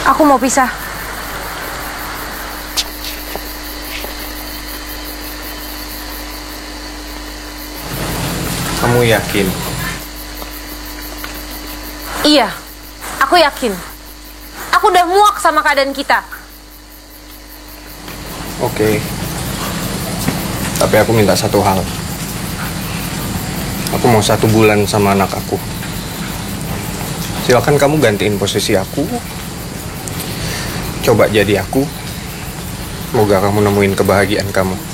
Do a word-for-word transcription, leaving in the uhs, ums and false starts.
Aku mau pisah. Kamu yakin? Iya, aku yakin. Aku udah muak sama keadaan kita. Oke. Tapi aku minta satu hal. Aku mau satu bulan sama anak aku. Silakan kamu gantiin posisi aku. Coba jadi aku. Semoga kamu nemuin kebahagiaan kamu.